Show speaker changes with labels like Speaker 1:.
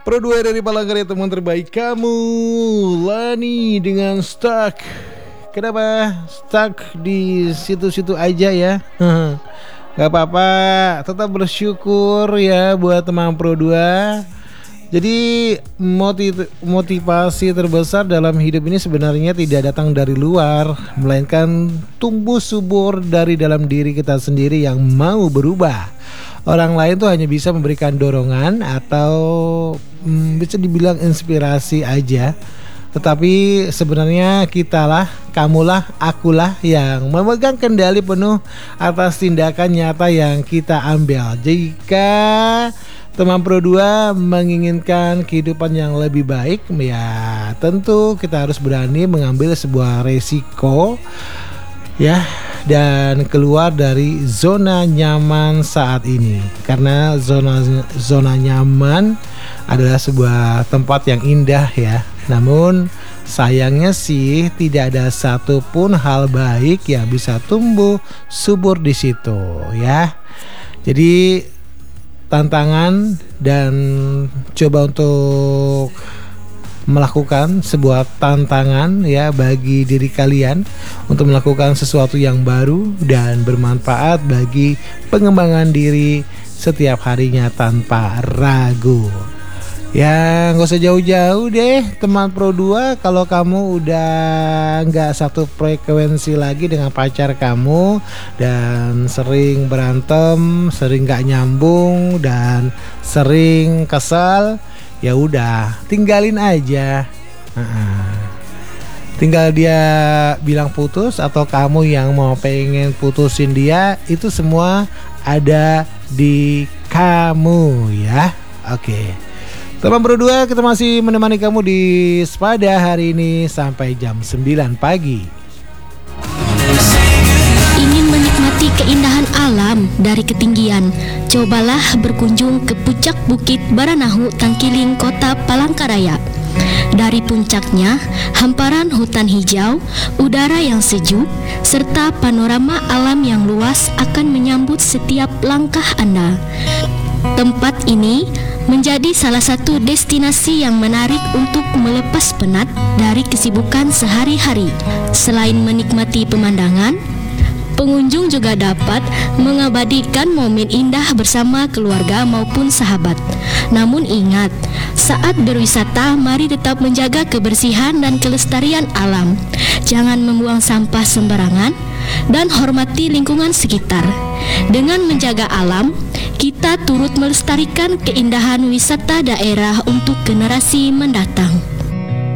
Speaker 1: Pro 2 dari Palangkaraya, teman terbaik kamu, Lani dengan Stuck. Kenapa stuck di situ-situ aja ya? Gak apa-apa, tetap bersyukur ya buat teman Pro 2. Jadi motivasi terbesar dalam hidup ini sebenarnya tidak datang dari luar, melainkan tumbuh subur dari dalam diri kita sendiri yang mau berubah. Orang lain tuh hanya bisa memberikan dorongan atau bisa dibilang inspirasi aja. Tetapi sebenarnya kitalah, kamulah, akulah yang memegang kendali penuh atas tindakan nyata yang kita ambil. Jika teman Pro 2 menginginkan kehidupan yang lebih baik, ya tentu kita harus berani mengambil sebuah resiko ya, dan keluar dari zona nyaman saat ini. Karena zona nyaman adalah sebuah tempat yang indah ya. Namun sayangnya sih tidak ada satupun hal baik yang bisa tumbuh subur di situ ya. Jadi tantangan dan coba untuk melakukan sebuah tantangan ya bagi diri kalian untuk melakukan sesuatu yang baru dan bermanfaat bagi pengembangan diri setiap harinya tanpa ragu. Ya gak usah jauh-jauh deh teman Pro 2. Kalau kamu udah gak satu frekuensi lagi dengan pacar kamu dan sering berantem, sering gak nyambung dan sering kesal, ya udah tinggalin aja. Tinggal dia bilang putus atau kamu yang mau pengen putusin dia, itu semua ada di kamu ya. Oke. Teman Pro 2, kita masih menemani kamu di Spada hari ini sampai jam 9 pagi.
Speaker 2: Ingin menikmati keindahan alam dari ketinggian? Cobalah berkunjung ke puncak Bukit Baranahu Tangkiling, Kota Palangkaraya. Dari puncaknya, hamparan hutan hijau, udara yang sejuk, serta panorama alam yang luas akan menyambut setiap langkah Anda. Tempat ini menjadi salah satu destinasi yang menarik untuk melepas penat dari kesibukan sehari-hari. Selain menikmati pemandangan, pengunjung juga dapat mengabadikan momen indah bersama keluarga maupun sahabat. Namun ingat, saat berwisata mari tetap menjaga kebersihan dan kelestarian alam. Jangan membuang sampah sembarangan dan hormati lingkungan sekitar. Dengan menjaga alam, kita turut melestarikan keindahan wisata daerah untuk generasi mendatang.